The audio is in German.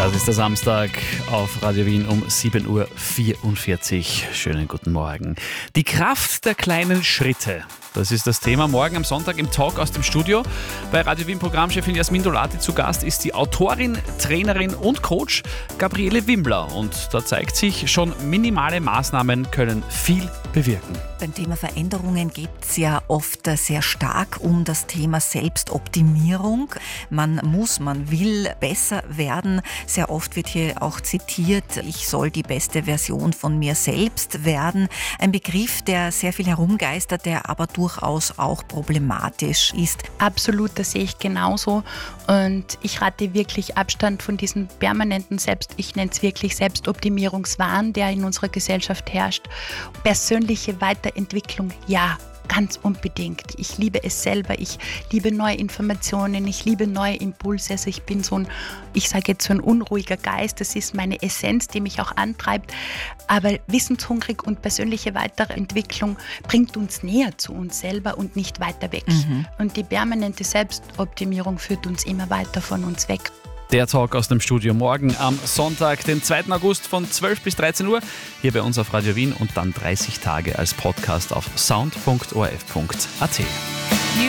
Das ist der Samstag auf Radio Wien um 7.44 Uhr. Schönen guten Morgen. Die Kraft der kleinen Schritte. Das ist das Thema morgen am Sonntag im Talk aus dem Studio. Bei Radio Wien Programmchefin Jasmin Dolati zu Gast ist die Autorin, Trainerin und Coach Gabriele Wimbler. Und da zeigt sich, schon minimale Maßnahmen können viel bewirken. Beim Thema Veränderungen geht es ja oft sehr stark um das Thema Selbstoptimierung. Man will besser werden. Sehr oft wird hier auch zitiert, ich soll die beste Version von mir selbst werden. Ein Begriff, der sehr viel herumgeistert, der aber durchaus auch problematisch ist. Absolut, das sehe ich genauso. Und ich rate wirklich Abstand von diesem permanenten ich nenne es wirklich Selbstoptimierungswahn, der in unserer Gesellschaft herrscht. Persönliche Weiterentwicklung, ja. Ganz unbedingt. Ich liebe es selber, ich liebe neue Informationen, ich liebe neue Impulse. Also ich bin so ein unruhiger Geist, das ist meine Essenz, die mich auch antreibt. Aber wissenshungrig und persönliche Weiterentwicklung bringt uns näher zu uns selber und nicht weiter weg. Und die permanente Selbstoptimierung führt uns immer weiter von uns weg. Der Talk aus dem Studio morgen am Sonntag, den 2. August von 12 bis 13 Uhr, hier bei uns auf Radio Wien und dann 30 Tage als Podcast auf sound.orf.at.